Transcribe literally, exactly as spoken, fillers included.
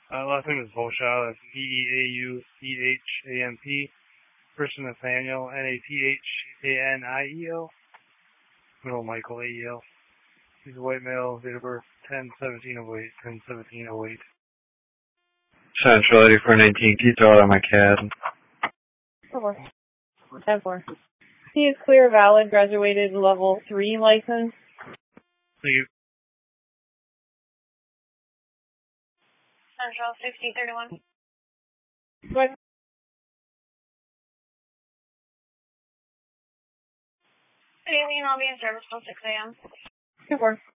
Uh, last name is Volshaw. That's V E A U C H A M P. First Nathaniel, N A T H A N I E L. Middle Michael, A E L. He's a white male, date of birth ten seventeen oh eight, ten seventeen oh eight. Central eighty-four nineteen, can you throw it on my C A D? four. ten four. He is clear, valid, graduated level three license. Thank you. Central sixty thirty-one. Go ahead. Good evening, I'll be in service till six a.m. ten four.